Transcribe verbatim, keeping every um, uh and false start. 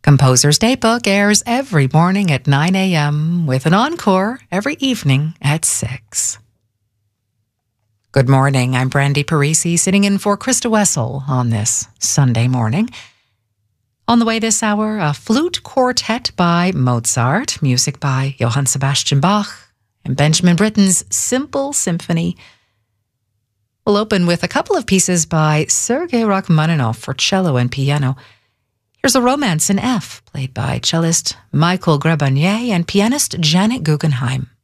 Composer's Daybook airs every morning at nine a.m. with an encore every evening at six. Good morning, I'm Brandy Parisi, sitting in for Krista Wessel on this Sunday morning. On the way this hour, a flute quartet by Mozart, music by Johann Sebastian Bach, and Benjamin Britten's Simple Symphony. We'll open with a couple of pieces by Sergei Rachmaninoff for cello and piano. Here's a Romance in F, played by cellist Michael Grebanier and pianist Janet Guggenheim.